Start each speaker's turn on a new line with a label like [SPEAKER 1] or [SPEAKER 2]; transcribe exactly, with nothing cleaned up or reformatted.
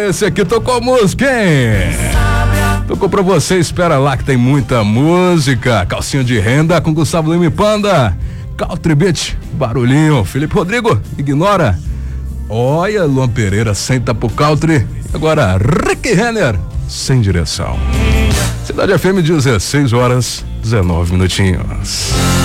[SPEAKER 1] esse aqui tocou música, hein? Tocou pra você, espera lá que tem muita música. Calcinha de Renda com Gustavo Lima e Panda. Country Beat, barulhinho. Felipe Rodrigo, ignora. Olha, Luan Pereira, senta pro country. Agora, Rick Renner, sem direção. Cidade F M, dezesseis horas, dezenove minutinhos.